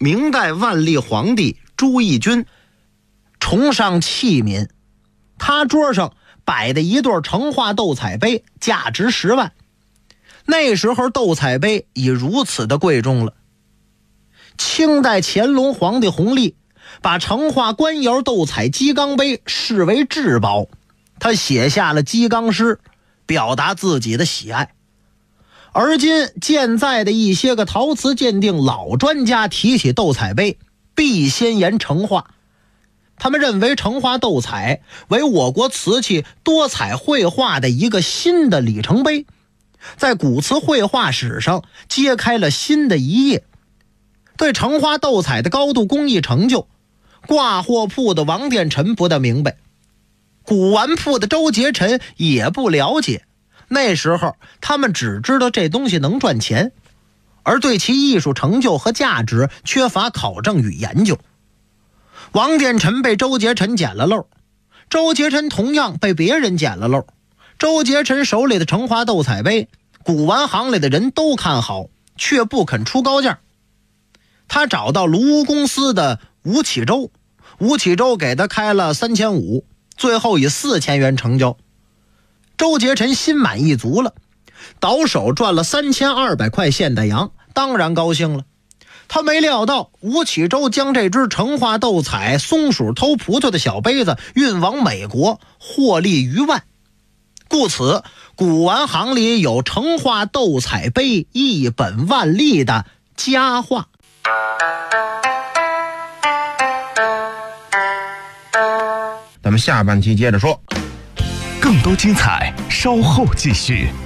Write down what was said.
明代万历皇帝朱翊钧崇尚器皿，他桌上摆的一对成化斗彩杯价值10万。那时候斗彩杯已如此的贵重了。清代乾隆皇帝弘历把成化官窑斗彩鸡缸杯视为至宝，他写下了鸡缸诗，表达自己的喜爱。而今健在的一些个陶瓷鉴定老专家提起斗彩杯，必先言成化。他们认为成化斗彩为我国瓷器多彩绘画的一个新的里程碑，在古瓷绘画史上揭开了新的一页。对成化斗彩的高度工艺成就，挂货铺的王殿臣不大明白，古玩铺的周杰臣也不了解。那时候他们只知道这东西能赚钱，而对其艺术成就和价值缺乏考证与研究。王殿臣被周杰臣捡了漏，周杰臣同样被别人捡了漏。周杰臣手里的成化斗彩杯，古玩行里的人都看好，却不肯出高价。他找到卢屋公司的吴启洲，吴启洲给他开了3500，最后以4000元成交。周杰臣心满意足了，倒手赚了3200块现代洋，当然高兴了。他没料到吴启洲将这只成化斗彩松鼠偷葡萄的小杯子运往美国，获利逾万。故此古玩行里有成化斗彩杯一本万利的佳话。 咱们下半期接着说， 更多精彩稍后继续。